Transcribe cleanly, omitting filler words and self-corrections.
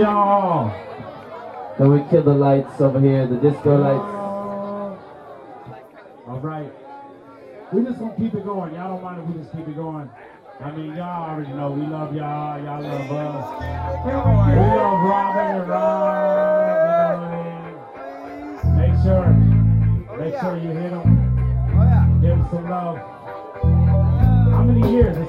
y'all. Then we kill the lights over here, the disco lights. All right. We just gonna keep it going. Y'all don't mind if we just keep it going. I mean, y'all already know we love y'all. Y'all love us. We love Robin and Rob. You know what I mean? Make sure you hit them. Give them some love. How many years?